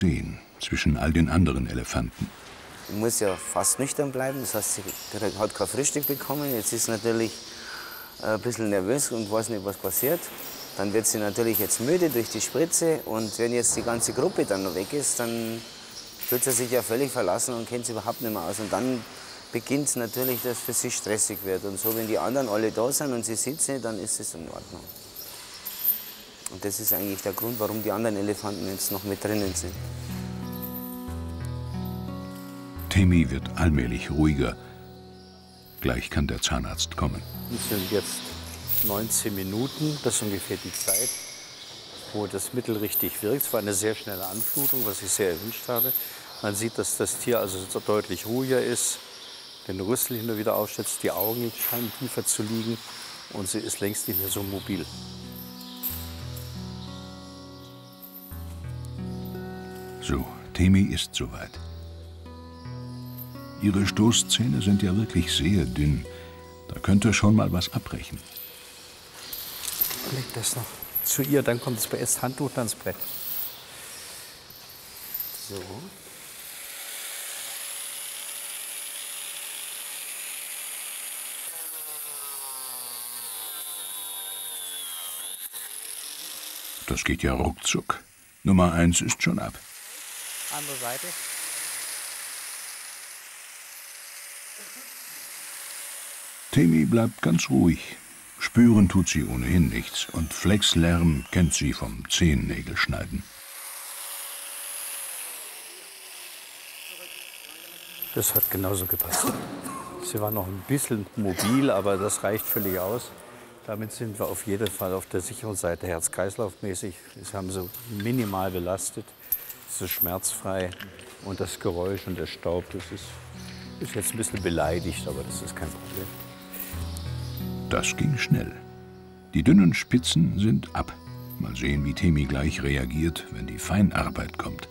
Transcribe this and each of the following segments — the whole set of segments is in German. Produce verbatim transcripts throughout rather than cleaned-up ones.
Sehen zwischen all den anderen Elefanten. Sie muss ja fast nüchtern bleiben, das heißt, sie hat kein Frühstück bekommen. Jetzt ist sie natürlich ein bisschen nervös und weiß nicht, was passiert. Dann wird sie natürlich jetzt müde durch die Spritze. Und wenn jetzt die ganze Gruppe dann noch weg ist, dann fühlt sie sich ja völlig verlassen und kennt sie überhaupt nicht mehr aus. Und dann beginnt es natürlich, dass es für sie stressig wird. Und so, wenn die anderen alle da sind und sie sitzen, dann ist es in Ordnung. Und das ist eigentlich der Grund, warum die anderen Elefanten jetzt noch mit drinnen sind. Temi wird allmählich ruhiger. Gleich kann der Zahnarzt kommen. Es sind jetzt neunzehn Minuten, das ist ungefähr die Zeit, wo das Mittel richtig wirkt. Es war eine sehr schnelle Anflutung, was ich sehr erwünscht habe. Man sieht, dass das Tier also deutlich ruhiger ist, den Rüssel hin und wieder aufschätzt, die Augen scheinen tiefer zu liegen und sie ist längst nicht mehr so mobil. So, Temi ist soweit. Ihre Stoßzähne sind ja wirklich sehr dünn. Da könnte schon mal was abbrechen. Leg das noch zu ihr, dann kommt das erst Handtuch, dann das Brett. So. Das geht ja ruckzuck. Nummer eins ist schon ab. Andere Seite. Temi bleibt ganz ruhig. Spüren tut sie ohnehin nichts. Und Flexlärm kennt sie vom Zehennägelschneiden. Das hat genauso gepasst. Sie war noch ein bisschen mobil, aber das reicht völlig aus. Damit sind wir auf jeden Fall auf der sicheren Seite, herz-kreislauf-mäßig. Das haben sie minimal belastet. Es ist schmerzfrei. Und das Geräusch und der Staub, das ist, ist jetzt ein bisschen beleidigt, aber das ist kein Problem. Das ging schnell. Die dünnen Spitzen sind ab. Mal sehen, wie Temi gleich reagiert, wenn die Feinarbeit kommt.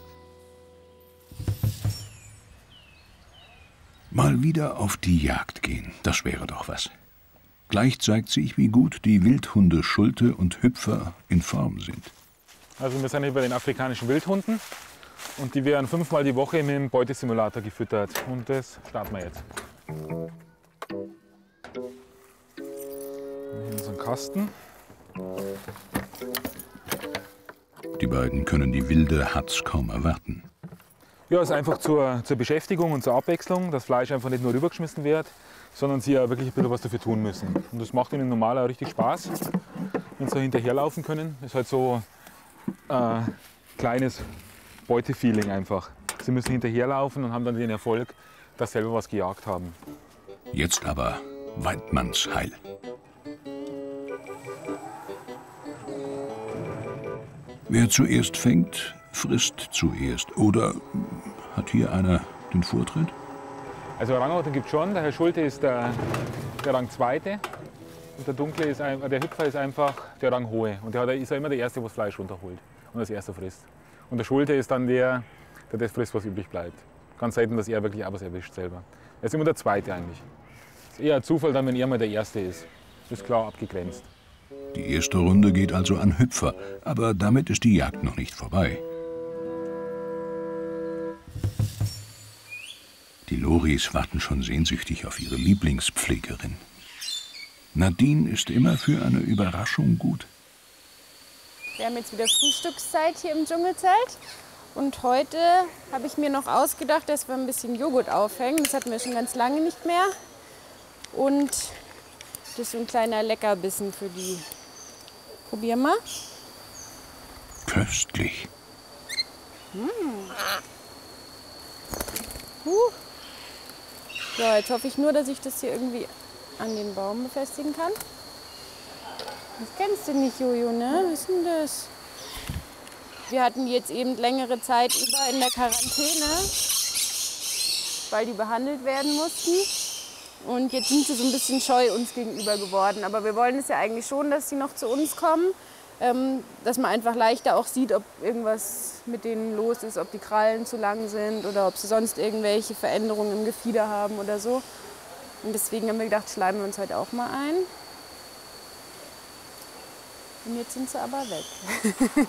Mal wieder auf die Jagd gehen, das wäre doch was. Gleich zeigt sich, wie gut die Wildhunde Schulte und Hüpfer in Form sind. Also wir sind hier bei den afrikanischen Wildhunden und die werden fünfmal die Woche mit dem Beutesimulator gefüttert. Und das starten wir jetzt. Hier ist ein Kasten. Die beiden können die wilde Hatz kaum erwarten. Ja, es ist einfach zur, zur Beschäftigung und zur Abwechslung, dass Fleisch einfach nicht nur rübergeschmissen wird, sondern sie ja wirklich ein bisschen was dafür tun müssen. Und das macht ihnen normal auch richtig Spaß, wenn sie hinterherlaufen können. Das ist halt so ein äh, kleines Beutefeeling einfach. Sie müssen hinterherlaufen und haben dann den Erfolg, dass sie selber was gejagt haben. Jetzt aber Weidmannsheil. Wer zuerst fängt, frisst zuerst. Oder hat hier einer den Vortritt? Also Rangordnung gibt es schon. Der Herr Schulte ist der, der Rang Zweite. Und der Dunkle ist ein, der Hüpfer ist einfach der Rang Hohe. Und der ist ja immer der Erste, der das Fleisch runterholt und als Erster frisst. Und der Schulte ist dann der, der das frisst, was übrig bleibt. Ganz selten, dass er wirklich auch was erwischt selber. Er ist immer der Zweite eigentlich. Es ist eher ein Zufall, dann, wenn er mal der Erste ist. Das ist klar abgegrenzt. Die erste Runde geht also an Hüpfer, aber damit ist die Jagd noch nicht vorbei. Die Loris warten schon sehnsüchtig auf ihre Lieblingspflegerin. Nadine ist immer für eine Überraschung gut. Wir haben jetzt wieder Frühstückszeit hier im Dschungelzelt. Und heute habe ich mir noch ausgedacht, dass wir ein bisschen Joghurt aufhängen. Das hatten wir schon ganz lange nicht mehr. Und das ist so ein kleiner Leckerbissen für die. Probier mal. Köstlich. Mmh. Huh. So, jetzt hoffe ich nur, dass ich das hier irgendwie an den Baum befestigen kann. Das kennst du nicht, Jojo, ne? Was ist denn das? Wir hatten die jetzt eben längere Zeit über in der Quarantäne, weil die behandelt werden mussten. Und jetzt sind sie so ein bisschen scheu uns gegenüber geworden. Aber wir wollen es ja eigentlich schon, dass sie noch zu uns kommen. Ähm, dass man einfach leichter auch sieht, ob irgendwas mit denen los ist, ob die Krallen zu lang sind oder ob sie sonst irgendwelche Veränderungen im Gefieder haben oder so. Und deswegen haben wir gedacht, schleimen wir uns heute auch mal ein. Und jetzt sind sie aber weg.